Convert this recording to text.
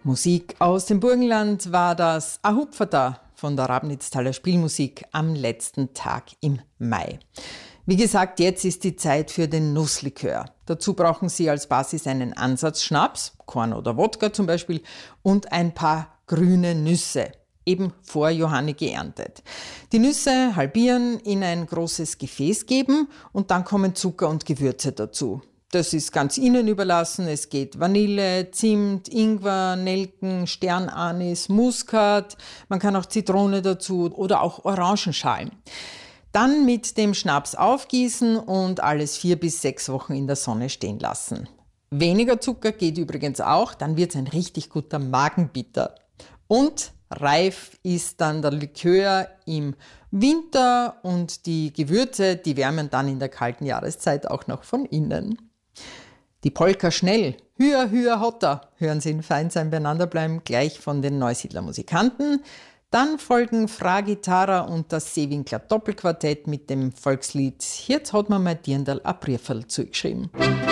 Musik aus dem Burgenland war das Ahupfata von der Rabnitztaler Spielmusik am letzten Tag im Mai. Wie gesagt, jetzt ist die Zeit für den Nusslikör. Dazu brauchen Sie als Basis einen Ansatz Schnaps, Korn oder Wodka zum Beispiel, und ein paar grüne Nüsse, eben vor Johanni geerntet. Die Nüsse halbieren, in ein großes Gefäß geben und dann kommen Zucker und Gewürze dazu. Das ist ganz Ihnen überlassen. Es geht Vanille, Zimt, Ingwer, Nelken, Sternanis, Muskat. Man kann auch Zitrone dazu oder auch Orangenschalen. Dann mit dem Schnaps aufgießen und alles 4 bis 6 Wochen in der Sonne stehen lassen. Weniger Zucker geht übrigens auch, dann wird es ein richtig guter Magenbitter. Und reif ist dann der Likör im Winter und die Gewürze, die wärmen dann in der kalten Jahreszeit auch noch von innen. Die Polka schnell, hüa hüa hotta, hören Sie in Fein sein beieinander bleiben, gleich von den Neusiedler Musikanten. Dann folgen Fra Gitarra und das Seewinkler Doppelquartett mit dem Volkslied Jetzt hat man mein Dirndl a Brieferl zugeschrieben.